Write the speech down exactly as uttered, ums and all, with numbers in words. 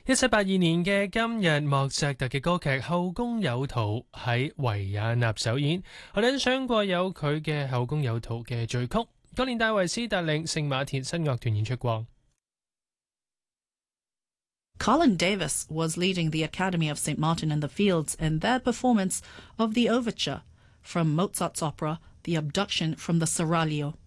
一七八二年嘅今日，莫扎特嘅歌劇《後宮有徒》喺維也納首演，我哋欣賞過有佢嘅《後宮有徒》嘅序曲，嗰年戴維斯特領聖馬田新樂團演出過。 Colin Davis was leading the Academy of Saint Martin in the Fields in their performance of the overture from Mozart's opera The Abduction from the Seraglio.